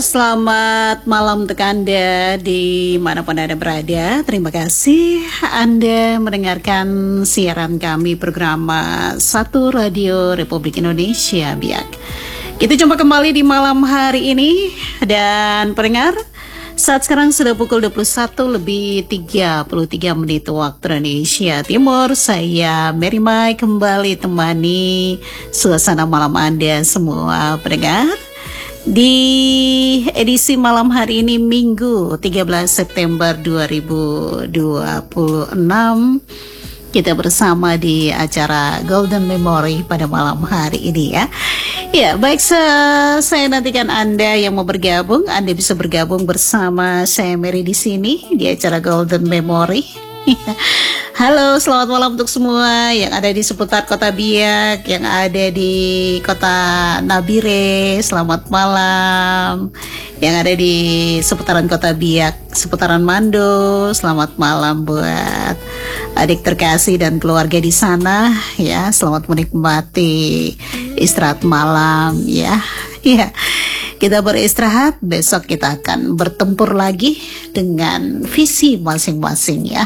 Selamat malam untuk Anda dimanapun Anda berada. Terima kasih Anda mendengarkan siaran kami program Satu Radio Republik Indonesia Biak. Kita jumpa kembali di malam hari ini dan pendengar, saat sekarang sudah pukul 21:33 waktu Indonesia Timur. Saya Mary Mai kembali temani suasana malam Anda semua pendengar. Di edisi malam hari ini Minggu 13 September 2026 kita bersama di acara Golden Memory pada malam hari ini ya. Ya, baik, saya nantikan Anda yang mau bergabung. Anda bisa bergabung bersama saya Mary di sini di acara Golden Memory. Halo, selamat malam untuk semua yang ada di seputar Kota Biak, yang ada di Kota Nabire, selamat malam. Yang ada di seputaran Kota Biak, seputaran Mando, selamat malam buat adik terkasih dan keluarga di sana ya. Selamat menikmati istirahat malam ya. Ya. Kita beristirahat, besok kita akan bertempur lagi dengan visi masing-masing ya.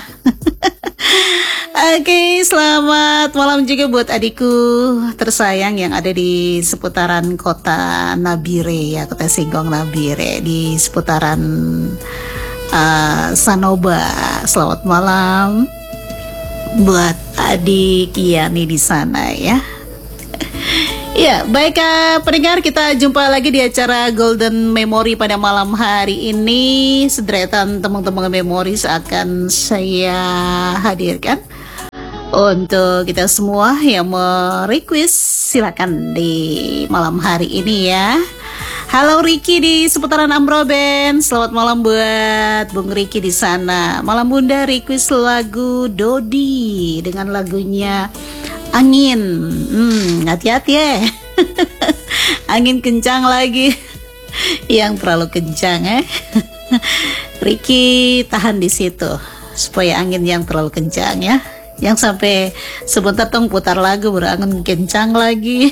Oke, selamat malam juga buat adikku tersayang yang ada di seputaran Kota Nabire ya, Kota Singgong Nabire, di seputaran Sanoba. Selamat malam buat adik Yani di sana ya. Ya, baik pendengar, kita jumpa lagi di acara Golden Memory pada malam hari ini. Sederetan teman-teman memori akan saya hadirkan untuk kita semua yang merequest, silakan di malam hari ini ya. Halo Ricky di seputaran Ambroben, selamat malam buat Bung Ricky di sana. Malam Bunda request lagu Dodi dengan lagunya Angin. Hati-hati ya. Angin kencang lagi. Yang terlalu kencang Ricky tahan di situ supaya angin yang terlalu kencang ya. Yang sampai sebentar tong putar lagu berangin kencang lagi.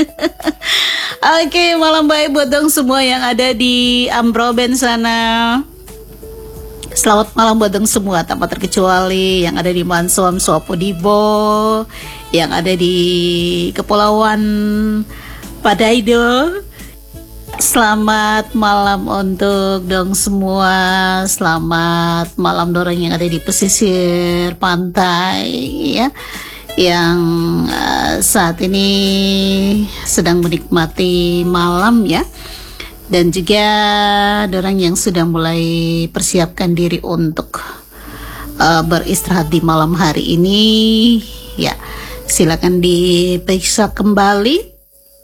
Oke, malam baik buat dong semua yang ada di Ambroben sana. Selamat malam buat dong semua tanpa terkecuali yang ada di Mansuam Suapodibo, yang ada di Kepulauan Padaido. Selamat malam untuk dong semua. Selamat malam dorong yang ada di pesisir pantai ya, yang saat ini sedang menikmati malam ya. Dan juga orang yang sudah mulai persiapkan diri untuk beristirahat di malam hari ini ya, silakan diperiksa kembali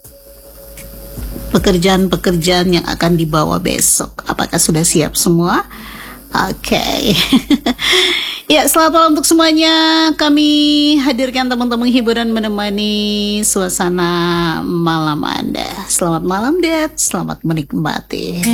pekerjaan-pekerjaan yang akan dibawa besok. Apakah sudah siap semua? Oke. Ya, selamat malam untuk semuanya. Kami hadirkan teman-teman hiburan menemani suasana malam Anda. Selamat malam, Dad. Selamat menikmati.